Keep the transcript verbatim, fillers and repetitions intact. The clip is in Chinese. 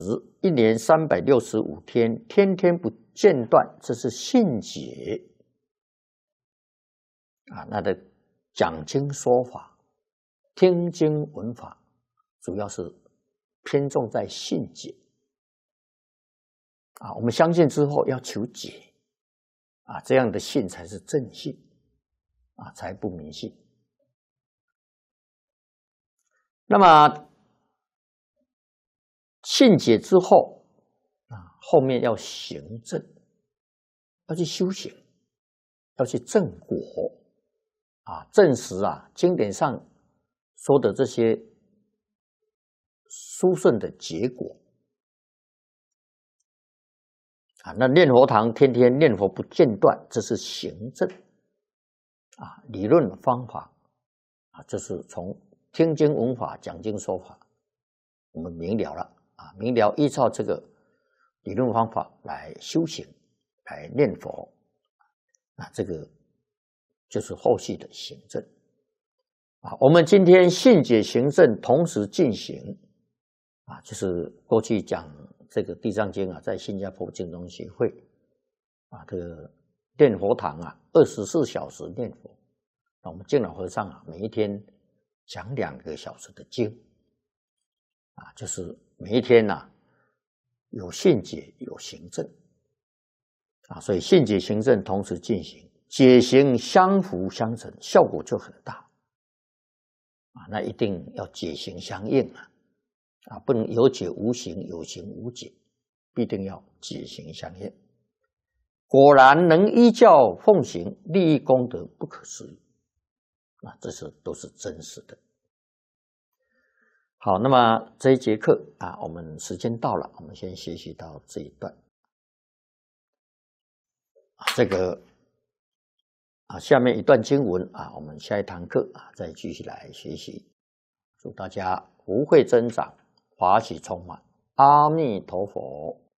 一年三百六十五天，天天不间断，这是信解啊。那的讲经说法、听经闻法，主要是偏重在信解啊。我们相信之后要求解啊，这样的信才是正信啊，才不迷信。那么信解之后啊，后面要行正，要去修行，要去正果啊，证实啊经典上说的这些殊胜的结果啊。那念佛堂天天念佛不间断，这是行正啊，理论方法啊，这是从听经闻法、讲经说法，我们明了了啊，明了依照这个理论方法来修行，来念佛，那这个就是后续的行正啊。我们今天信解行正同时进行啊，就是过去讲这个《地藏经》啊，在新加坡净宗协会啊，这个念佛堂啊，二十四小时念佛。那我们净老和尚啊，每一天讲两个小时的经啊，就是每一天呐、啊、有信解有行正啊，所以信解行正同时进行，解行相辅相成，效果就很大啊。那一定要解行相应啊，啊，不能有解无行，有行无解，必定要解行相应。果然能依教奉行，利益功德不可思议啊，这是都是真实的。好，那么这一节课啊，我们时间到了，我们先学习到这一段。啊，这个啊，下面一段经文啊，我们下一堂课啊再继续来学习。祝大家福慧增长，法喜充满。阿弥陀佛。